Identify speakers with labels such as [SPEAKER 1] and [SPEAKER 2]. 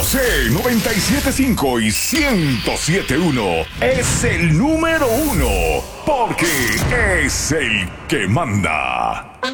[SPEAKER 1] Z97.5 y 107.1 es el número uno porque es el que manda.